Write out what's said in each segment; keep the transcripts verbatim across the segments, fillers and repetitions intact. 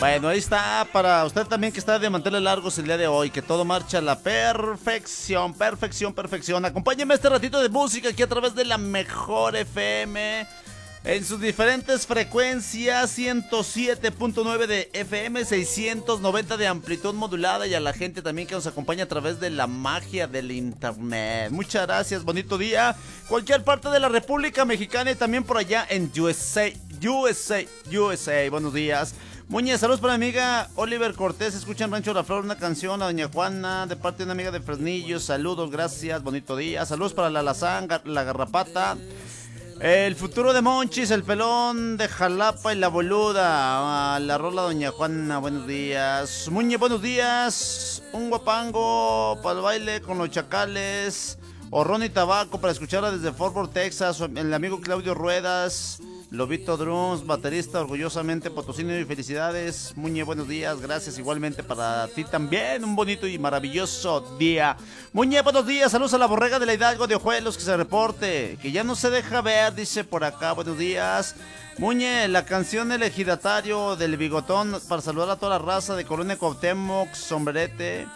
Bueno, ahí está, para usted también que está de manteles largos el día de hoy, que todo marcha a la perfección, perfección, perfección. Acompáñeme este ratito de música aquí a través de la Mejor F M, en sus diferentes frecuencias, ciento siete punto nueve de F M, seiscientos noventa de amplitud modulada, y a la gente también que nos acompaña a través de la magia del internet. Muchas gracias, bonito día. Cualquier parte de la República Mexicana y también por allá en U S A, U S A, U S A. Buenos días. Muñe, saludos para mi amiga Oliver Cortés, escuchan Rancho La Flor, una canción a doña Juana, de parte de una amiga de Fresnillo, saludos, gracias, bonito día, saludos para la Lazán, la Garrapata, el futuro de Monchis, el pelón de Jalapa y la boluda, la rola doña Juana, buenos días, Muñe, buenos días, un guapango para el baile con los chacales, o Ron y Tabaco para escucharla desde Fort Worth, Texas, el amigo Claudio Ruedas, Lobito Drums, baterista, orgullosamente potosino, y felicidades, Muñe, buenos días, gracias, igualmente para ti también, un bonito y maravilloso día. Muñe, buenos días, saludos a la borrega de la Hidalgo de Ojuelos, que se reporte, que ya no se deja ver, dice por acá, buenos días. Muñe, la canción El Ejidatario del Bigotón, para saludar a toda la raza de Colonia Cuauhtémoc, Sombrerete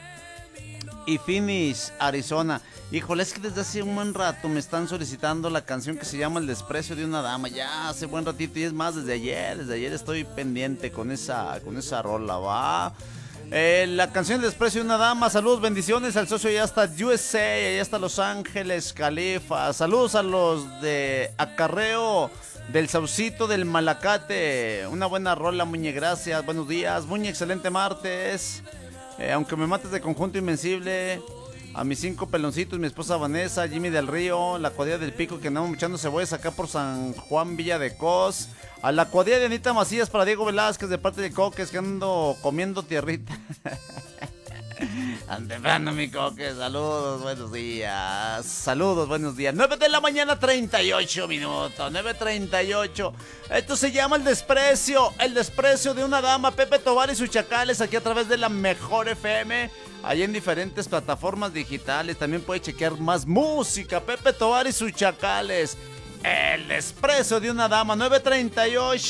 y Phoenix, Arizona. Híjole, es que desde hace un buen rato me están solicitando la canción que se llama El Desprecio de una Dama. Ya hace buen ratito, y es más, desde ayer, desde ayer estoy pendiente con esa, con esa rola, va. Eh, la canción El Desprecio de una Dama, saludos, bendiciones al socio ya hasta U S A, allá hasta Los Ángeles, Califa. Saludos a los de Acarreo del Saucito del Malacate. Una buena rola, Muñe, gracias, buenos días. Muñe, excelente martes. Eh, aunque me mates de Conjunto Invencible. A mis cinco peloncitos, mi esposa Vanessa, Jimmy del Río, la cuadrilla del Pico, que andamos echando cebollas acá por San Juan Villa de Cos. A la cuadrilla de Anita Macías para Diego Velázquez de parte de Coques, que ando comiendo tierrita. Antemano, mi Coque, saludos, buenos días. Saludos, buenos días. nueve de la mañana, treinta y ocho minutos. nueve treinta y ocho. Esto se llama El Desprecio. El Desprecio de una Dama. Pepe Tobar y sus chacales aquí a través de la Mejor F M. Allí en diferentes plataformas digitales. También puede chequear más música. Pepe Tobar y sus chacales. El Desprecio de una Dama. nueve treinta y ocho.